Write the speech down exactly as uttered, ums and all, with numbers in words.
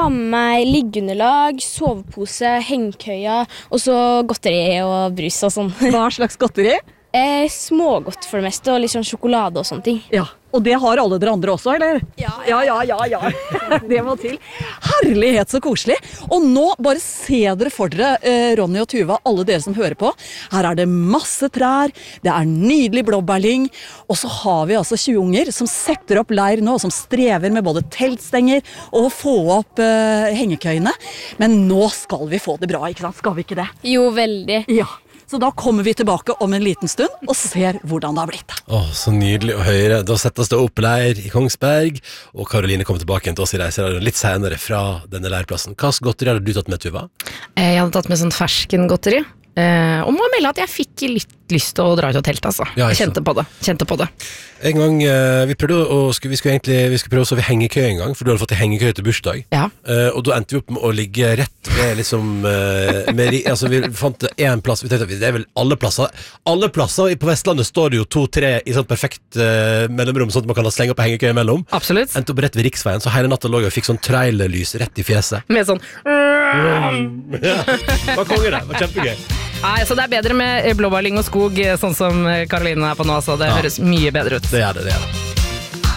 har med meg liggeunderlag, sovepose, hengekøya, og så godteri og brus og sånn. Hva slags godteri? Eh, smågodt for det meste, og litt sånn sjokolade og sånne ting. Ja, og det har alle dere andre også, eller? Ja, ja, ja, ja, ja. Det må til. Herlighet så koselig. Og nå bare se dere for dere, eh, Ronny og Tuva, alle dere som hører på. Her er det masse trær, det er nydelig blåbærlyng, og så har vi altså tjue unger som setter opp leir nå, som strever med både teltstenger og å få opp eh, hengekøyene. Men nå skal vi få det bra, ikke sant? Skal vi ikke det? Jo, veldig. Ja. Så da kommer vi tilbake om en liten stund og ser hvordan det har blitt. Åh, så nydelig å høre. Da settes det opp leir i Kongsberg, og Karoline kommer tilbake til oss i reiseradioen litt senere fra denne leirplassen. Hva slags godteri hadde du tatt med, Tuva? Jeg hadde tatt med sånn fersken godteri. Eh, og må melde at jeg fikk litt lyst til å dra ut og telte, altså. Ja, jeg kjente på det. Kjente på det. En gang, eh, vi prøvde å, skulle, vi skulle egentlig, vi skulle prøve å sove i hengekøy en gang, for du hadde fått en hengekøy til bursdag. Ja. Eh, og da endte vi opp med å ligge rett ved liksom, eh, med, altså vi fant en plass, vi tenkte at det er vel alle plasser, alle plasser på Vestlandet står det jo to-tre i sånn perfekt eh, mellomrom, sånn at man kan slenge opp hengekøy imellom. Absolutt. Endte opp rett ved riksveien, så hele natta lå jeg og fikk sånn trailerlys rett i fjeset. Med sånn Ja, det var konge det, det var kjempegøy. Nei, så det er bedre med blåbærlyng og skog, sånn som Karoline er på nå, så det Ja. høres mye bedre ut. Det gjør det, det gjør det.